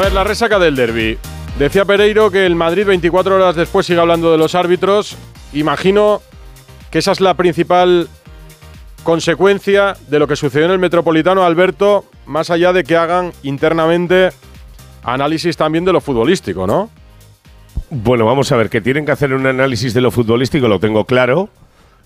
ver, la resaca del derbi. Decía Pereiro que el Madrid 24 horas después sigue hablando de los árbitros. Imagino que esa es la principal consecuencia de lo que sucedió en el Metropolitano, Alberto, más allá de que hagan internamente análisis también de lo futbolístico, ¿no? Bueno, vamos a ver, que tienen que hacer un análisis de lo futbolístico, lo tengo claro.